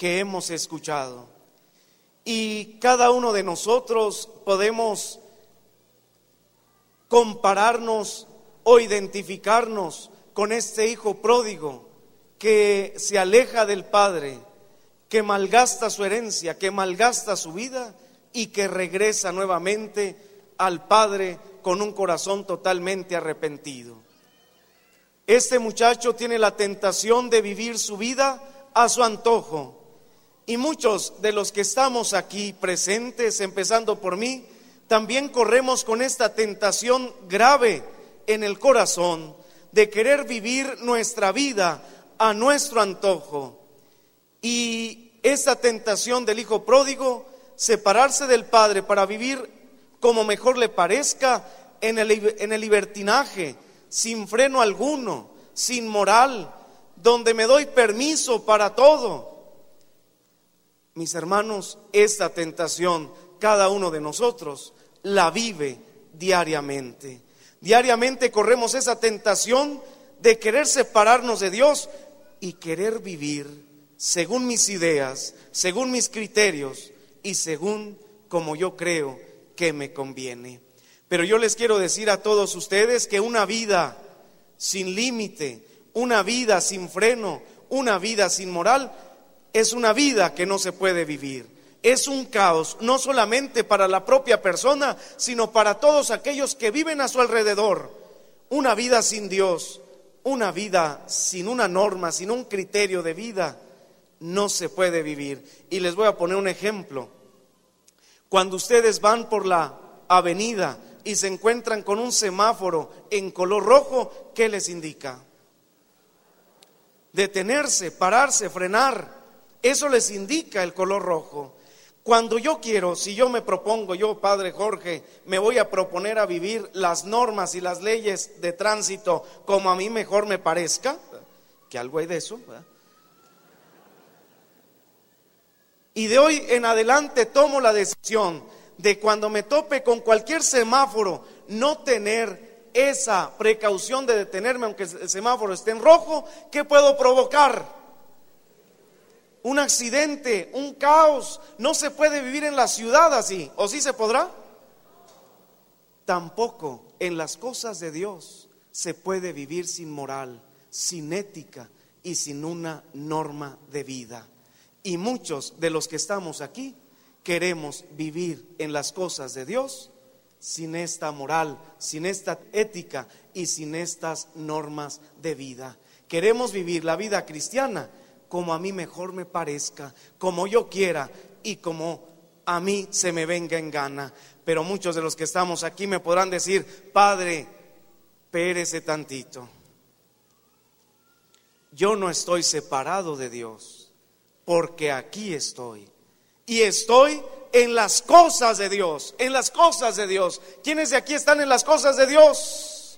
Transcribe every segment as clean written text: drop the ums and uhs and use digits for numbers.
que hemos escuchado. Y cada uno de nosotros podemos compararnos o identificarnos con este hijo pródigo que se aleja del Padre, que malgasta su herencia, que malgasta su vida y que regresa nuevamente al Padre con un corazón totalmente arrepentido. Este muchacho tiene la tentación de vivir su vida a su antojo, y muchos de los que estamos aquí presentes, empezando por mí, también corremos con esta tentación grave en el corazón de querer vivir nuestra vida a nuestro antojo. Y esta tentación del hijo pródigo, separarse del Padre para vivir como mejor le parezca, en el libertinaje, sin freno alguno, sin moral, donde me doy permiso para todo. Mis hermanos, esta tentación cada uno de nosotros la vive diariamente. Diariamente corremos esa tentación de querer separarnos de Dios y querer vivir según mis ideas, según mis criterios y según como yo creo que me conviene. Pero yo les quiero decir a todos ustedes que una vida sin límite, una vida sin freno, una vida sin moral, es una vida que no se puede vivir. Es un caos, no solamente para la propia persona, sino para todos aquellos que viven a su alrededor. Una vida sin Dios, una vida sin una norma, sin un criterio de vida, no se puede vivir. Y les voy a poner un ejemplo. Cuando ustedes van por la avenida y se encuentran con un semáforo en color rojo, ¿qué les indica? Detenerse, pararse, frenar. Eso les indica el color rojo. Cuando yo quiero, si yo me propongo, yo, Padre Jorge, me voy a proponer a vivir las normas y las leyes de tránsito como a mí mejor me parezca, que algo hay de eso, ¿verdad? Y de hoy en adelante tomo la decisión de cuando me tope con cualquier semáforo, no tener esa precaución de detenerme aunque el semáforo esté en rojo. ¿Qué puedo provocar? Un accidente, un caos. No se puede vivir en la ciudad así. ¿O sí se podrá? Tampoco en las cosas de Dios se puede vivir sin moral, sin ética y sin una norma de vida. Y muchos de los que estamos aquí queremos vivir en las cosas de Dios sin esta moral, sin esta ética y sin estas normas de vida. Queremos vivir la vida cristiana como a mí mejor me parezca, como yo quiera y como a mí se me venga en gana. Pero muchos de los que estamos aquí me podrán decir: Padre, espérese tantito. Yo no estoy separado de Dios, porque aquí estoy. Y estoy en las cosas de Dios, en las cosas de Dios. ¿Quiénes de aquí están en las cosas de Dios?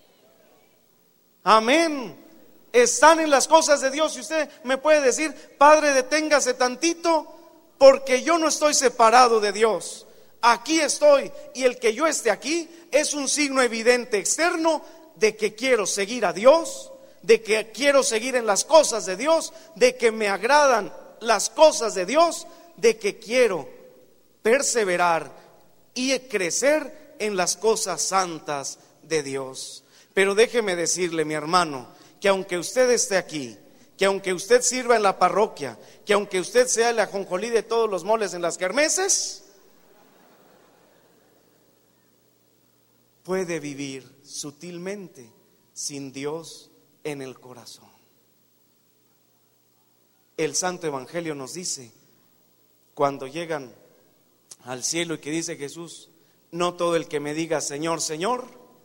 Amén. Están en las cosas de Dios. Y usted me puede decir: Padre, deténgase tantito, porque yo no estoy separado de Dios. Aquí estoy, y el que yo esté aquí es un signo evidente externo de que quiero seguir a Dios, de que quiero seguir en las cosas de Dios, de que me agradan las cosas de Dios, de que quiero perseverar y crecer en las cosas santas de Dios. Pero déjeme decirle, mi hermano, que aunque usted esté aquí, que aunque usted sirva en la parroquia, que aunque usted sea el ajonjolí de todos los moles en las kermeses, puede vivir sutilmente sin Dios en el corazón. El Santo Evangelio nos dice, cuando llegan al cielo y que dice Jesús: no todo el que me diga Señor, Señor,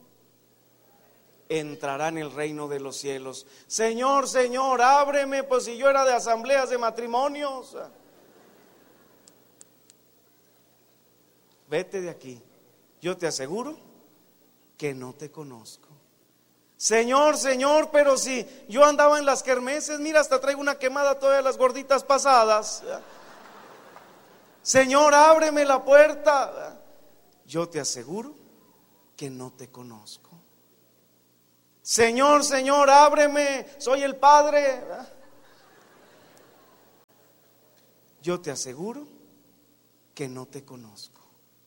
entrará en el reino de los cielos. Señor, Señor, ábreme, pues si yo era de asambleas de matrimonios. Vete de aquí, yo te aseguro que no te conozco. Señor, Señor, pero si yo andaba en las kermeses, mira, hasta traigo una quemada todavía de las gorditas pasadas. Señor, ábreme la puerta. Yo te aseguro que no te conozco. Señor, Señor, ábreme, soy el Padre. yo te aseguro que no te conozco.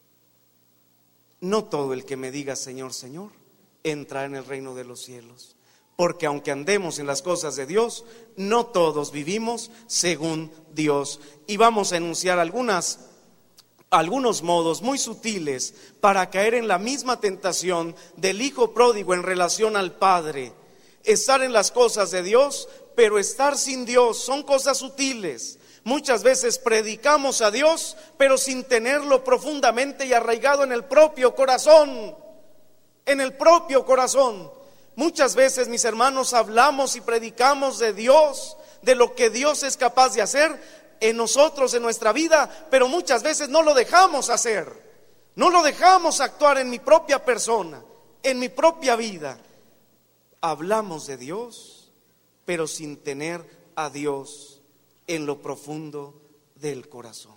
No todo el que me diga Señor, Señor, entrará en el reino de los cielos. Porque aunque andemos en las cosas de Dios, no todos vivimos según Dios. Y vamos a enunciar algunos modos muy sutiles para caer en la misma tentación del hijo pródigo en relación al Padre. Estar en las cosas de Dios, pero estar sin Dios, son cosas sutiles. Muchas veces predicamos a Dios, pero sin tenerlo profundamente y arraigado en el propio corazón. En el propio corazón. Muchas veces, mis hermanos, hablamos y predicamos de Dios, de lo que Dios es capaz de hacer en nosotros, en nuestra vida, pero muchas veces no lo dejamos hacer. No lo dejamos actuar en mi propia persona, en mi propia vida. Hablamos de Dios, pero sin tener a Dios en lo profundo del corazón.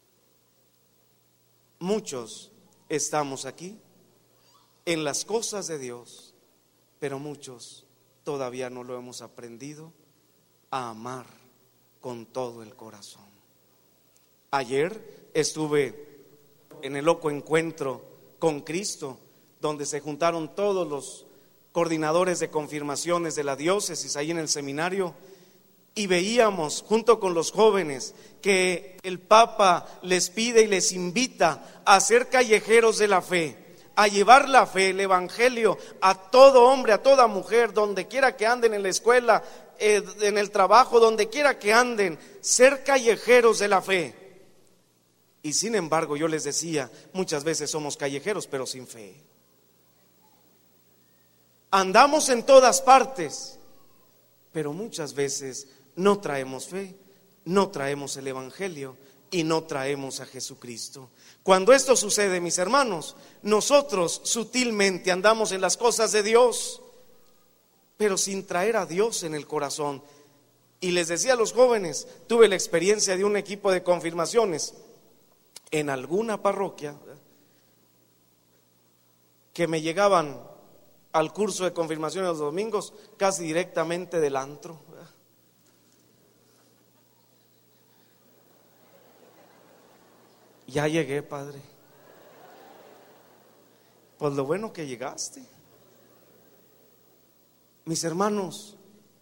Muchos estamos aquí en las cosas de Dios, pero muchos todavía no lo hemos aprendido a amar con todo el corazón. Ayer estuve en el loco encuentro con Cristo, donde se juntaron todos los coordinadores de confirmaciones de la diócesis ahí en el seminario, y veíamos junto con los jóvenes que el Papa les pide y les invita a ser callejeros de la fe, a llevar la fe, el evangelio a todo hombre, a toda mujer, donde quiera que anden en la escuela, en el trabajo, donde quiera que anden, ser callejeros de la fe. Y sin embargo, yo les decía, muchas veces somos callejeros, pero sin fe. Andamos en todas partes, pero muchas veces no traemos fe, no traemos el evangelio y no traemos a Jesucristo. Cuando esto sucede, mis hermanos, nosotros sutilmente andamos en las cosas de Dios, pero sin traer a Dios en el corazón. Y les decía a los jóvenes, tuve la experiencia de un equipo de confirmaciones en alguna parroquia que me llegaban al curso de confirmación los domingos casi directamente del antro. Ya llegué, padre. Pues lo bueno que llegaste. Mis hermanos,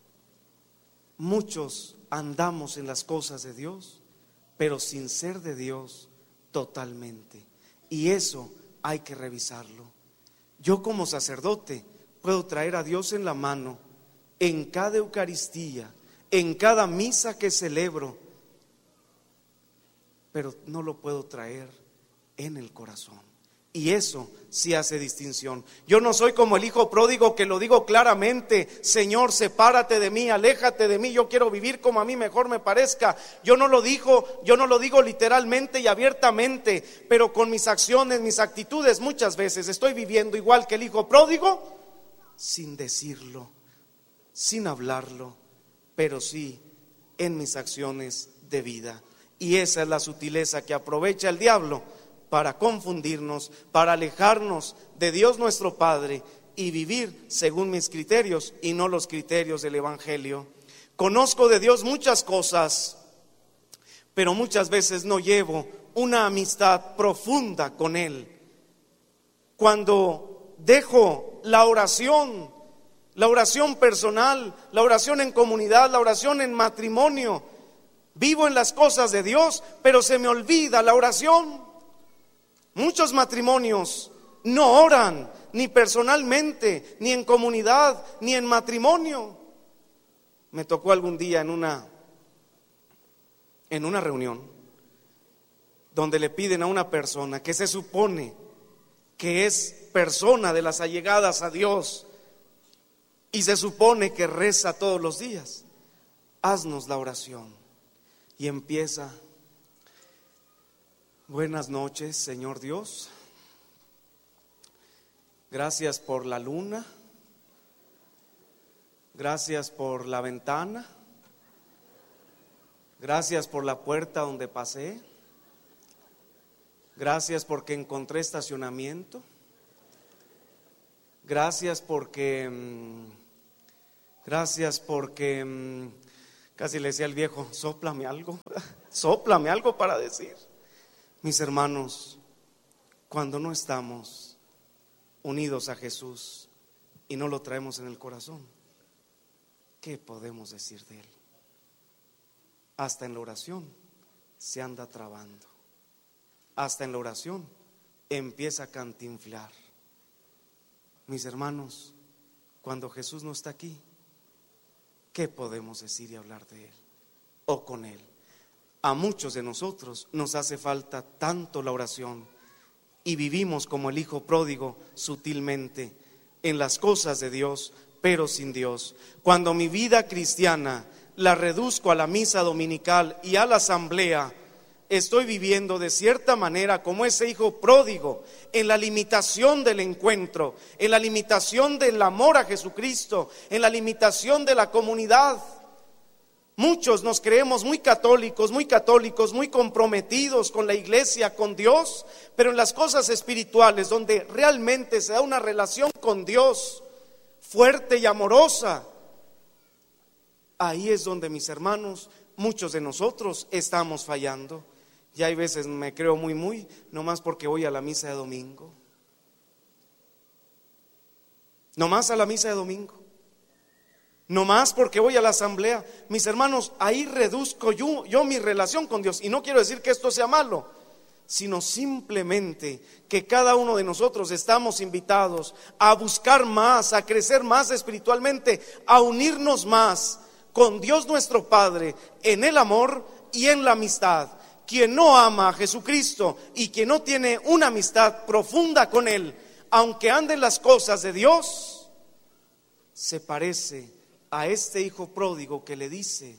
muchos andamos en las cosas de Dios, pero sin ser de Dios totalmente. Y eso hay que revisarlo. Yo como sacerdote puedo traer a Dios en la mano, en cada Eucaristía, en cada misa que celebro, pero no lo puedo traer en el corazón. Y eso sí hace distinción. Yo no soy como el hijo pródigo que lo digo claramente: Señor, sepárate de mí, aléjate de mí, yo quiero vivir como a mí mejor me parezca. Yo no lo digo literalmente y abiertamente, pero con mis acciones, mis actitudes, muchas veces estoy viviendo igual que el hijo pródigo, sin decirlo, sin hablarlo, pero sí en mis acciones de vida. Y esa es la sutileza que aprovecha el diablo para confundirnos, para alejarnos de Dios nuestro Padre y vivir según mis criterios y no los criterios del evangelio. Conozco de Dios muchas cosas, pero muchas veces no llevo una amistad profunda con Él. Cuando dejo la oración personal, la oración en comunidad, la oración en matrimonio, vivo en las cosas de Dios, pero se me olvida la oración. Muchos matrimonios no oran, ni personalmente, ni en comunidad, ni en matrimonio. Me tocó algún día en una reunión donde le piden a una persona que se supone que es persona de las allegadas a Dios y se supone que reza todos los días: haznos la oración. Y empieza: buenas noches, Señor Dios. Gracias por la luna. Gracias por la ventana. Gracias por la puerta donde pasé. Gracias porque encontré estacionamiento. Gracias porque casi le decía al viejo: sóplame algo. Sóplame algo para decir. Mis hermanos, cuando no estamos unidos a Jesús y no lo traemos en el corazón, ¿qué podemos decir de Él? Hasta en la oración se anda trabando. Hasta en la oración empieza a cantinflar. Mis hermanos, cuando Jesús no está aquí, ¿qué podemos decir y hablar de Él o con Él? A muchos de nosotros nos hace falta tanto la oración y vivimos como el hijo pródigo, sutilmente en las cosas de Dios, pero sin Dios. Cuando mi vida cristiana la reduzco a la misa dominical y a la asamblea, estoy viviendo de cierta manera como ese hijo pródigo, en la limitación del encuentro, en la limitación del amor a Jesucristo, en la limitación de la comunidad. Muchos nos creemos muy católicos, muy comprometidos con la iglesia, con Dios, pero en las cosas espirituales, donde realmente se da una relación con Dios fuerte y amorosa, ahí es donde, mis hermanos, muchos de nosotros estamos fallando. Y hay veces me creo muy, nomás porque voy a la misa de domingo. Nomás a la misa de domingo. Nomás porque voy a la asamblea. Mis hermanos, ahí reduzco yo mi relación con Dios. Y no quiero decir que esto sea malo, sino simplemente que cada uno de nosotros estamos invitados a buscar más, a crecer más espiritualmente, a unirnos más con Dios nuestro Padre en el amor y en la amistad. Quien no ama a Jesucristo y quien no tiene una amistad profunda con Él, aunque ande en las cosas de Dios, se parece a este hijo pródigo que le dice: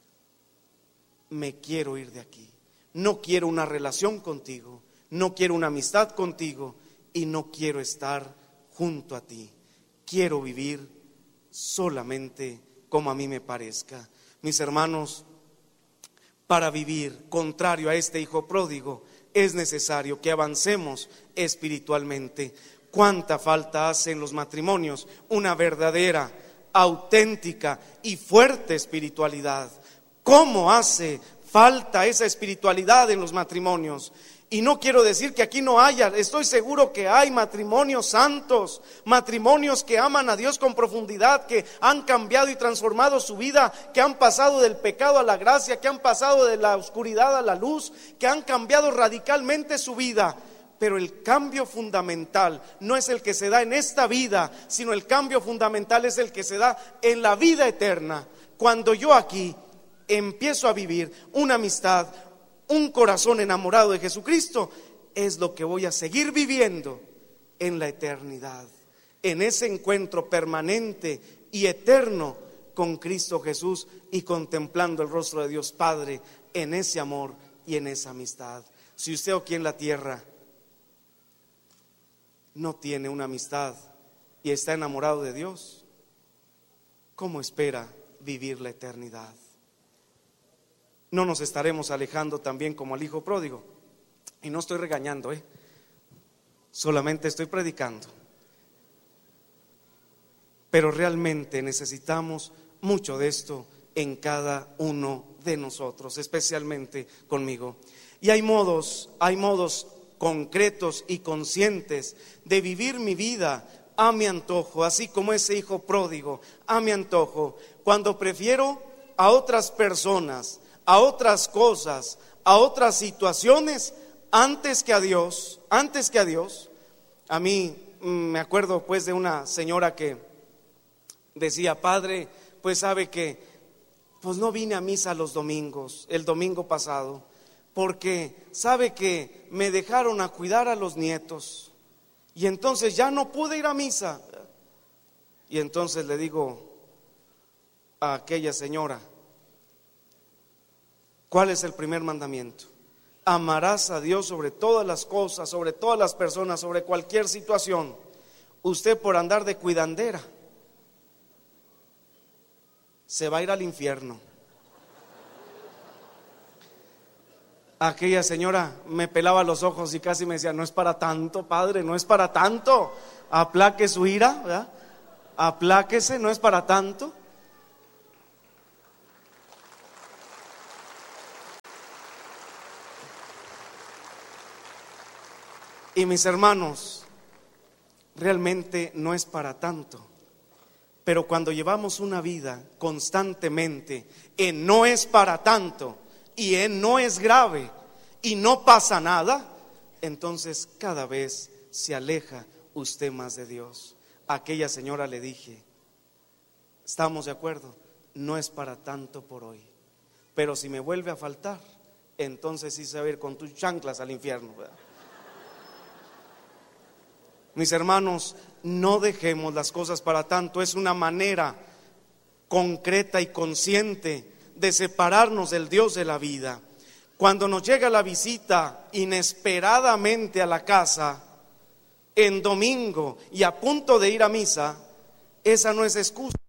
me quiero ir de aquí, no quiero una relación contigo, no quiero una amistad contigo y no quiero estar junto a ti. Quiero vivir solamente como a mí me parezca. Mis hermanos, para vivir contrario a este hijo pródigo es necesario que avancemos espiritualmente. ¿Cuánta falta hace en los matrimonios una verdadera, auténtica y fuerte espiritualidad? ¿Cómo hace falta esa espiritualidad en los matrimonios? Y no quiero decir que aquí no haya, estoy seguro que hay matrimonios santos, matrimonios que aman a Dios con profundidad, que han cambiado y transformado su vida, que han pasado del pecado a la gracia, que han pasado de la oscuridad a la luz, que han cambiado radicalmente su vida. Pero el cambio fundamental no es el que se da en esta vida, sino el cambio fundamental es el que se da en la vida eterna. Cuando yo aquí empiezo a vivir una amistad, un corazón enamorado de Jesucristo, es lo que voy a seguir viviendo en la eternidad, en ese encuentro permanente y eterno con Cristo Jesús y contemplando el rostro de Dios Padre en ese amor y en esa amistad. Si usted aquí en la tierra no tiene una amistad y está enamorado de Dios, ¿cómo espera vivir la eternidad? No nos estaremos alejando también como al hijo pródigo. Y no estoy regañando, solamente estoy predicando. Pero realmente necesitamos mucho de esto en cada uno de nosotros, especialmente conmigo. Y hay modos concretos y conscientes de vivir mi vida a mi antojo, así como ese hijo pródigo, a mi antojo, cuando prefiero a otras personas, a otras cosas, a otras situaciones antes que a Dios. A mí me acuerdo pues de una señora que decía: padre, pues sabe que pues no vine a misa los domingos, el domingo pasado, porque sabe que me dejaron a cuidar a los nietos y entonces ya no pude ir a misa. Y entonces le digo a aquella señora: ¿cuál es el primer mandamiento? Amarás a Dios sobre todas las cosas, sobre todas las personas, sobre cualquier situación. Usted, por andar de cuidandera, se va a ir al infierno. Aquella señora me pelaba los ojos y casi me decía: no es para tanto, padre, no es para tanto. Aplaque su ira, ¿verdad? Apláquese, no es para tanto. Y mis hermanos, realmente no es para tanto. Pero cuando llevamos una vida constantemente en no es para tanto y en no es grave y no pasa nada, entonces cada vez se aleja usted más de Dios. A aquella señora le dije, ¿estamos de acuerdo? No es para tanto por hoy, pero si me vuelve a faltar, entonces sí se va a ir con tus chanclas al infierno, ¿verdad? Mis hermanos, no dejemos las cosas para tanto. Es una manera concreta y consciente de separarnos del Dios de la vida. Cuando nos llega la visita inesperadamente a la casa en domingo y a punto de ir a misa, esa no es excusa